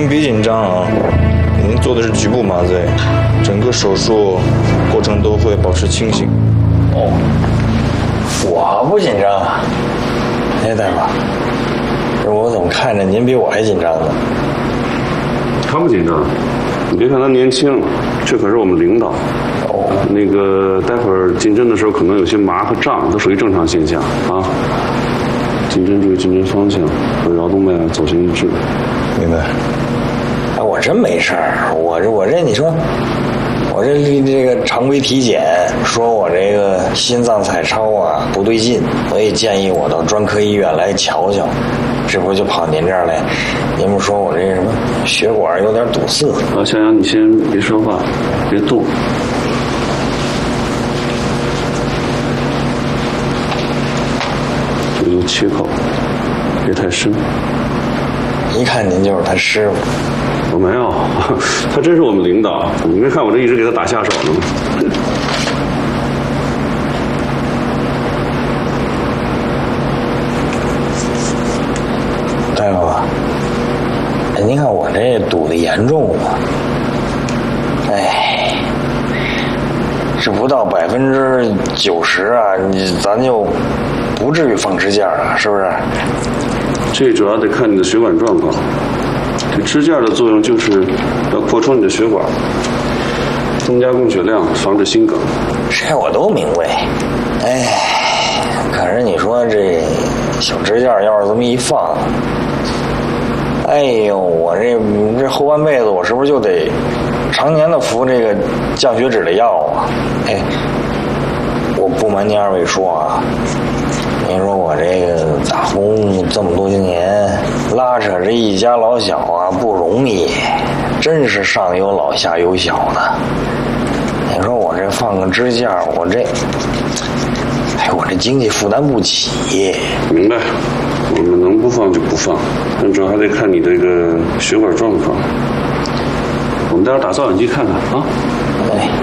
别紧张啊，您做的是局部麻醉，整个手术过程都会保持清醒。 哦，我不紧张啊。哎，大夫，这我怎么看着您比我还紧张呢？ 他不紧张，你别看他年轻，这可是我们领导。哦，那个待会儿进针的时候可能有些麻和胀，都属于正常现象啊。进针注意进针方向和桡动脉走向一致。 明白。 哎，我真没事儿，我这你说，我这个常规体检说我这个心脏彩超啊不对劲，所以建议我到专科医院来瞧瞧。这不就跑您这儿来？您不说我这什么血管有点堵塞。 啊，小杨，你先别说话，别动。这有切口，别太深。 一看您就是他师傅。 我没有，他真是我们领导。你没看我这一直给他打下手呢吗？ 大夫，哎，您看我这堵得严重吗？哎，这不到90%啊，咱就不至于放支架了，是不是？ 这主要得看你的血管状况。这支架的作用就是要扩充你的血管，增加供血量，防止心梗。 这我都明白。哎，可是你说这小支架要是这么一放，哎呦，我这后半辈子我是不是就得常年的服这个降血脂的药啊？哎，我不瞒您二位说啊，您说我这个打工这么多年，拉扯这一家老小啊不容易，真是上有老下有小的。你说我这放个支架，我这经济负担不起。 明白，我们能不放就不放，但主要还得看你这个血管状况。我们待会儿打造影机看看啊。 哎。